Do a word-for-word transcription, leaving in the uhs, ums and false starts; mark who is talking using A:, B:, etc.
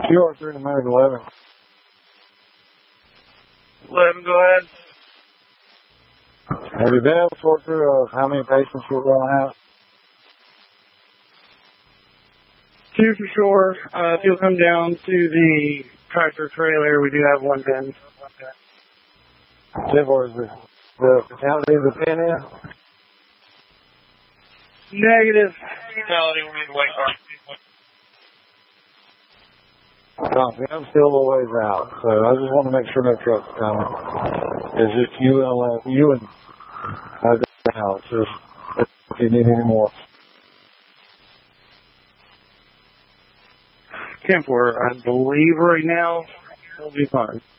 A: Q R three to Mag eleven.
B: eleven, go ahead.
A: Have you been able to sort through uh, how many patients we're going to have?
B: Two for sure. Uh, if you'll come down to the tractor trailer, we do have one pin.
A: Tip, or is the, the fatality of the pin in?
B: Negative. Fatality, we need to wait for.
A: Copy. I'm still a little ways out, so I just want to make sure no truck's coming. It's just you and uh, you and I don't know. It's just if you need any more.
B: ten four, I believe right now, it'll be fine.